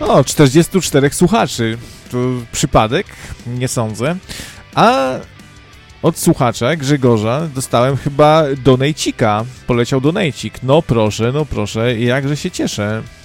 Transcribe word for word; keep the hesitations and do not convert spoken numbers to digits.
O, czterdziestu czterech słuchaczy. To przypadek? Nie sądzę. A od słuchacza Grzegorza dostałem chyba donejcika. Poleciał donejcik. No proszę, no proszę, jakże się cieszę.